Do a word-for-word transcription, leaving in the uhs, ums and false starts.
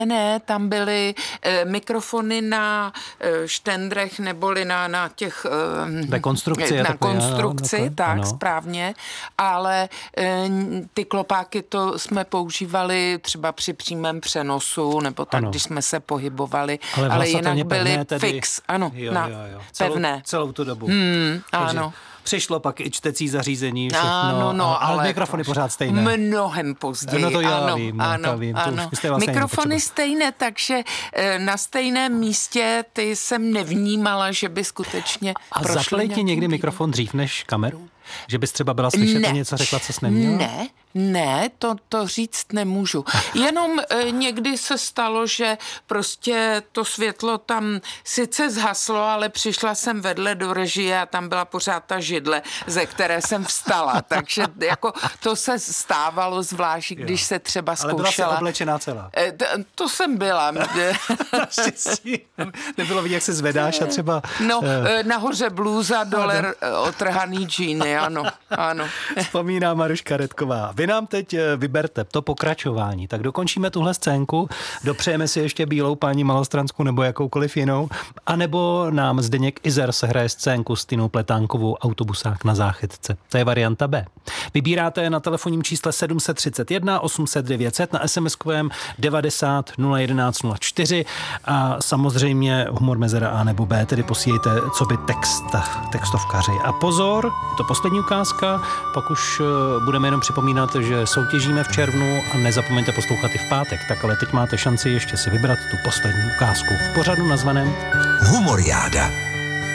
ne, tam byly e, mikrofony na e, štendrech neboli na, na těch... E, konstrukci. Na takový, konstrukci, ano, tak ano. správně, ale e, ty klopáky to jsme používali třeba při přímém přenosu, nebo tak, ano. když jsme se pohybovali, ale, ale jinak byly pevné, tedy... fix, ano, jo, na jo, jo. Celou, pevné. Celou tu dobu. Hmm, ano. Přišlo pak i čtecí zařízení, všechno, ano, no, ale, ale mikrofony pořád stejné. Mnohem později. No to já ano, vím, ano, to vím. ano. To vlastně mikrofony stejné, takže na stejném místě ty jsem nevnímala, že by skutečně a zaplej ti někdy týden. Mikrofon dřív než kameru? Že bys třeba byla slyšet ne. něco, řekla, co jsi neměla? Ne, ne, to, to říct nemůžu. Jenom e, někdy se stalo, že prostě to světlo tam sice zhaslo, ale přišla jsem vedle do režie a tam byla pořád ta židle, ze které jsem vstala. Takže jako to se stávalo zvlášť, když se třeba zkoušela. Ale byla jsi oblečená celá. E, to, to jsem byla. Nebylo vidět, jak se zvedáš a třeba... No, e, nahoře blůza, dole otrhaný džíny, ano, ano. Vzpomíná Maruška Redková. Vy nám teď vyberte to pokračování. Tak dokončíme tuhle scénku, dopřejeme si ještě Bílou paní Malostranskou nebo jakoukoliv jinou, anebo nám Zdeněk Izer sehraje scénku s Tinou Pletánkovou Autobusák na záchytce. To je varianta B. Vybíráte na telefonním čísle sedm set třicet jedna osm set devět set, na SMSkovém devadesát nula jedenáct nula čtyři a samozřejmě humor mezera A nebo B, tedy posílejte co by text, textovkaři. A pozor, to poslední ukázka, pak už budeme jenom připomínat, že soutěžíme v červnu a nezapomeňte poslouchat i v pátek. Tak ale teď máte šanci ještě si vybrat tu poslední ukázku v pořadu nazvaném Humoriáda.